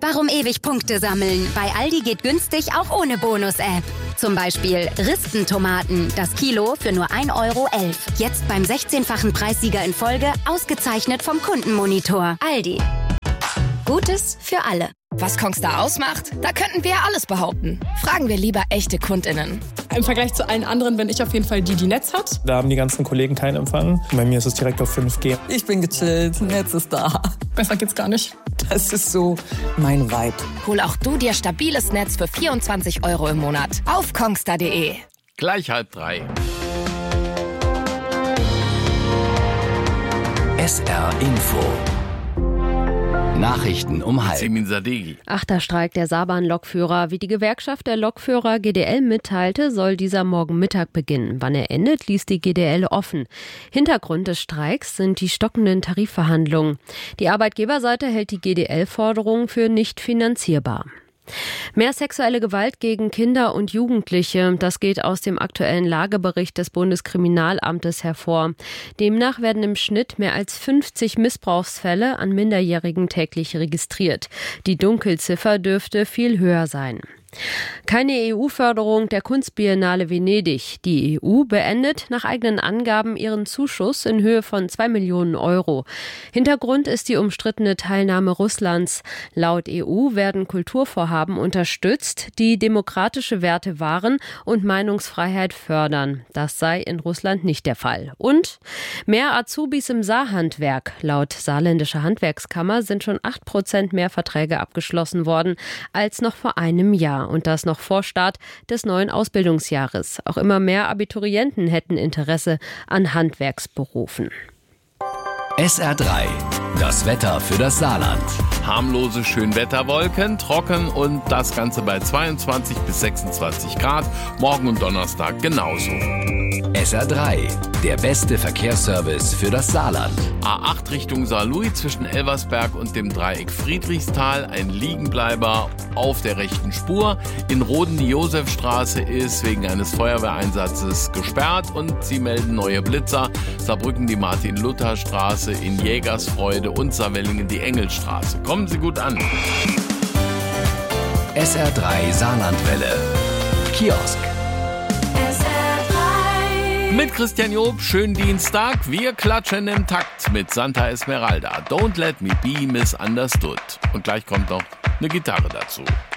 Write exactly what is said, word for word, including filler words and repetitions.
Warum ewig Punkte sammeln? Bei Aldi geht günstig auch ohne Bonus-App. Zum Beispiel Ristentomaten, das Kilo für nur ein Euro elf. Jetzt beim sechzehnfachen Preissieger in Folge, ausgezeichnet vom Kundenmonitor. Aldi. Gutes für alle. Was Kongstar ausmacht? Da könnten wir ja alles behaupten. Fragen wir lieber echte KundInnen. Im Vergleich zu allen anderen bin ich auf jeden Fall die, die Netz hat. Da haben die ganzen Kollegen keinen Empfang. Bei mir ist es direkt auf fünf G. Ich bin gechillt, Netz ist da. Besser geht's gar nicht. Das ist so mein Vibe. Hol auch du dir stabiles Netz für vierundzwanzig Euro im Monat auf kongstar punkt de. Gleich halb drei. S R Info. Nachrichten um halb. Semin Sadeghi. Achter Streik der Saarbahn-Lokführer. Wie die Gewerkschaft der Lokführer G D L mitteilte, soll dieser morgen Mittag beginnen. Wann er endet, ließ die G D L offen. Hintergrund des Streiks sind die stockenden Tarifverhandlungen. Die Arbeitgeberseite hält die G D L-Forderungen für nicht finanzierbar. Mehr sexuelle Gewalt gegen Kinder und Jugendliche, das geht aus dem aktuellen Lagebericht des Bundeskriminalamtes hervor. Demnach werden im Schnitt mehr als fünfzig Missbrauchsfälle an Minderjährigen täglich registriert. Die Dunkelziffer dürfte viel höher sein. Keine E U-Förderung der Kunstbiennale Venedig. Die E U beendet nach eigenen Angaben ihren Zuschuss in Höhe von zwei Millionen Euro. Hintergrund ist die umstrittene Teilnahme Russlands. Laut E U werden Kulturvorhaben unterstützt, die demokratische Werte wahren und Meinungsfreiheit fördern. Das sei in Russland nicht der Fall. Und mehr Azubis im Saarhandwerk. Laut Saarländischer Handwerkskammer sind schon acht Prozent mehr Verträge abgeschlossen worden als noch vor einem Jahr. Und das noch vor Start des neuen Ausbildungsjahres. Auch immer mehr Abiturienten hätten Interesse an Handwerksberufen. S R drei. Das Wetter für das Saarland. Harmlose Schönwetterwolken, trocken und das Ganze bei zweiundzwanzig bis sechsundzwanzig Grad. Morgen und Donnerstag genauso. S R drei. Der beste Verkehrsservice für das Saarland. A acht Richtung Saarlouis zwischen Elversberg und dem Dreieck Friedrichsthal. Ein Liegenbleiber auf der rechten Spur. In Roden die Josefstraße ist wegen eines Feuerwehreinsatzes gesperrt und sie melden neue Blitzer. Saarbrücken die Martin-Luther-Straße, in Jägersfreude und Saarwellingen die Engelstraße. Kommen Sie gut an. S R drei Saarlandwelle. Kiosk. Mit Christian Job, schönen Dienstag. Wir klatschen im Takt mit Santa Esmeralda. Don't let me be misunderstood. Und gleich kommt noch eine Gitarre dazu.